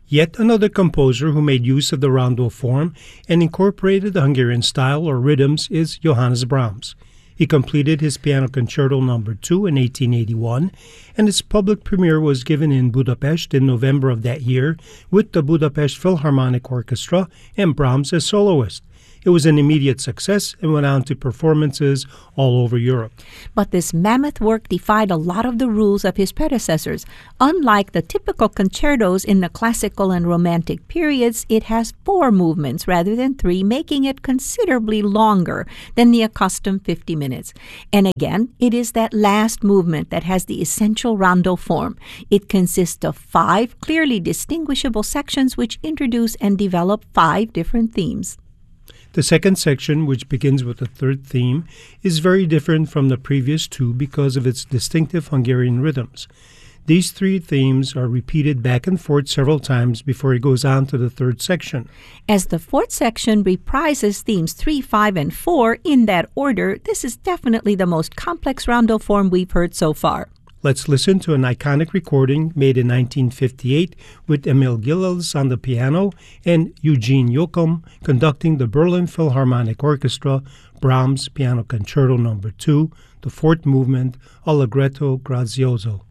Yet another composer who made use of the rondo form and incorporated the Hungarian style or rhythms is Johannes Brahms. He completed his Piano Concerto No. 2 in 1881, and its public premiere was given in Budapest in November of that year with the Budapest Philharmonic Orchestra and Brahms as soloist. It was an immediate success and went on to performances all over Europe. But this mammoth work defied a lot of the rules of his predecessors. Unlike the typical concertos in the classical and romantic periods, it has 4 movements rather than 3, making it considerably longer than the accustomed 50 minutes. And again, it is that last movement that has the essential rondo form. It consists of 5 clearly distinguishable sections which introduce and develop 5 different themes. The second section, which begins with the third theme, is very different from the previous 2 because of its distinctive Hungarian rhythms. These 3 themes are repeated back and forth several times before it goes on to the third section. As the fourth section reprises themes 3, 5, and 4 in that order, this is definitely the most complex rondo form we've heard so far. Let's listen to an iconic recording made in 1958 with Emil Gilels on the piano and Eugene Jochum conducting the Berlin Philharmonic Orchestra, Brahms Piano Concerto No. 2, the 4th movement, Allegretto Grazioso.